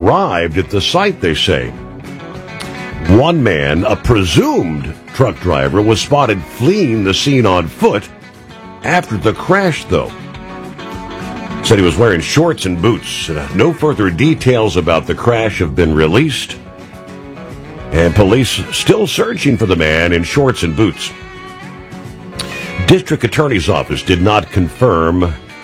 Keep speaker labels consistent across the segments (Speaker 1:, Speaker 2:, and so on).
Speaker 1: arrived at the site, they say. One man, a presumed truck driver, was spotted fleeing the scene on foot after the crash, though. Said he was wearing shorts and boots. No further details about the crash have been released. And police still searching for the man in shorts and boots. District Attorney's Office did confirm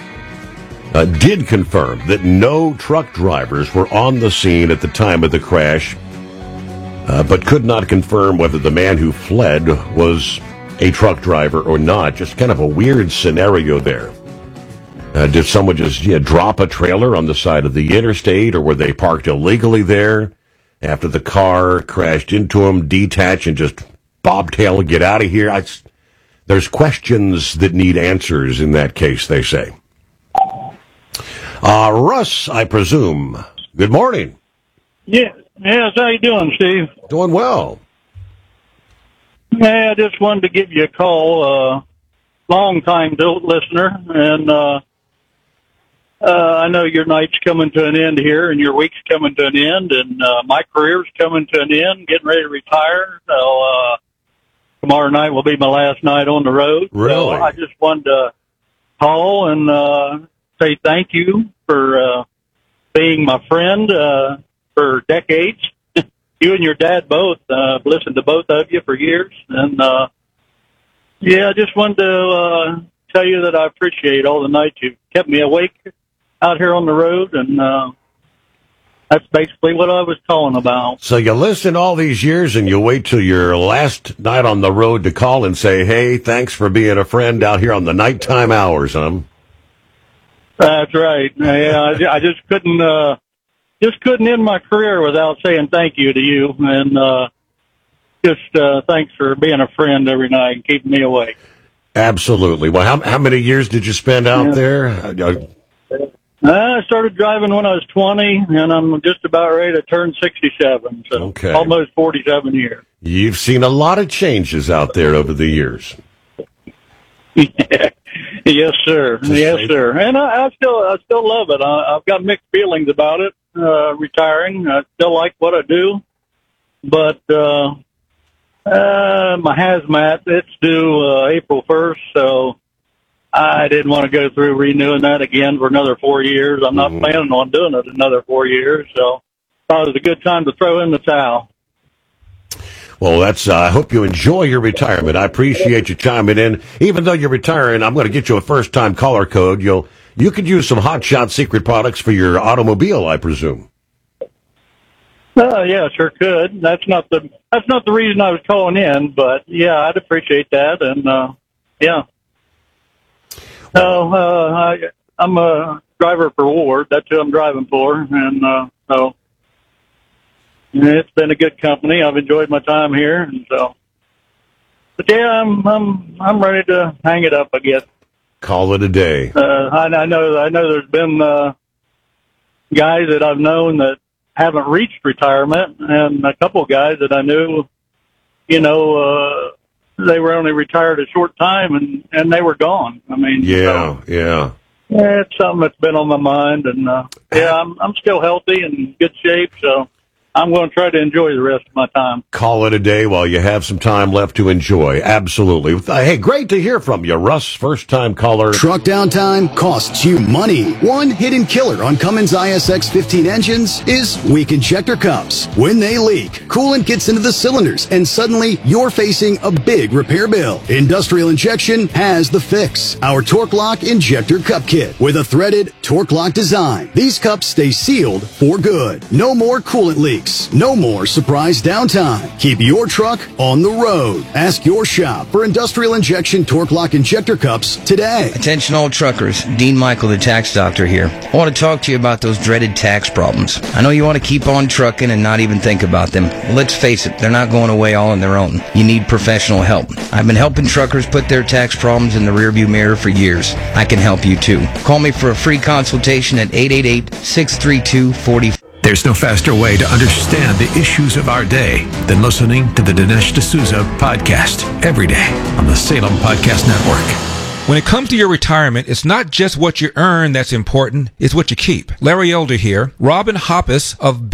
Speaker 1: that no truck drivers were on the scene at the time of the crash, but could not confirm whether the man who fled was a truck driver or not. Just kind of a weird scenario there. Did someone just drop a trailer on the side of the interstate, or were they parked illegally there after the car crashed into them, detach and just bobtail and get out of here? There's questions that need answers in that case, they say. Russ, I presume. Good morning.
Speaker 2: Yes, how you doing, Steve?
Speaker 1: Doing well.
Speaker 2: Hey, I just wanted to give you a call. Long-time listener, and I know your night's coming to an end here, and your week's coming to an end, and my career's coming to an end, getting ready to retire. So tomorrow night will be my last night on the road.
Speaker 1: Really?
Speaker 2: So I just wanted to call and say thank you for being my friend for decades. You and your dad both. I've listened to both of you for years, and I just wanted to tell you that I appreciate all the nights you've kept me awake out here on the road, and that's basically what I was calling about.
Speaker 1: So you listen all these years, and you wait till your last night on the road to call and say, hey, thanks for being a friend out here on the nighttime hours, huh?
Speaker 2: That's right. Yeah, I just couldn't end my career without saying thank you to you, and thanks for being a friend every night and keeping me awake.
Speaker 1: Absolutely. Well, how many years did you spend out there?
Speaker 2: I started driving when I was 20, and I'm just about ready to turn 67, so almost 47 years.
Speaker 1: You've seen a lot of changes out there over the years.
Speaker 2: Yes, sir. Yes, sir. And I still love it. I've got mixed feelings about it, retiring. I still like what I do, but my hazmat, it's due April 1st, so I didn't want to go through renewing that again for another 4 years. I'm not planning on doing it another 4 years, so I thought it was a good time to throw in the towel.
Speaker 1: Well, I hope you enjoy your retirement. I appreciate you chiming in. Even though you're retiring, I'm going to get you a first-time caller code. You could use some Hot Shot secret products for your automobile, I presume.
Speaker 2: Yeah, sure could. That's not the reason I was calling in, but yeah, I'd appreciate that. And yeah. So I'm a driver for Ward. That's who I'm driving for, and so it's been a good company. I've enjoyed my time here, and so. But yeah, I'm ready to hang it up, I guess.
Speaker 1: Call it a day.
Speaker 2: I know there's been guys that I've known that haven't reached retirement, and a couple of guys that I knew, they were only retired a short time, and they were gone. I mean,
Speaker 1: yeah.
Speaker 2: It's something that's been on my mind, and I'm still healthy and in good shape, so I'm going to try to enjoy the rest of my time.
Speaker 1: Call it a day while you have some time left to enjoy. Absolutely. Hey, great to hear from you, Russ. First-time caller.
Speaker 3: Truck downtime costs you money. One hidden killer on Cummins ISX 15 engines is weak injector cups. When they leak, coolant gets into the cylinders, and suddenly you're facing a big repair bill. Industrial Injection has the fix. Our Torque Lock Injector Cup Kit with a threaded Torque Lock design. These cups stay sealed for good. No more coolant leaks. No more surprise downtime. Keep your truck on the road. Ask your shop for Industrial Injection Torque Lock Injector Cups today.
Speaker 4: Attention all truckers. Dean Michael, the tax doctor here. I want to talk to you about those dreaded tax problems. I know you want to keep on trucking and not even think about them. Let's face it, they're not going away all on their own. You need professional help. I've been helping truckers put their tax problems in the rearview mirror for years. I can help you too. Call me for a free consultation at 888-632-40.
Speaker 5: There's no faster way to understand the issues of our day than listening to the Dinesh D'Souza podcast every day on the Salem Podcast Network.
Speaker 6: When it comes to your retirement, it's not just what you earn that's important, it's what you keep. Larry Elder here. Robin Hoppus of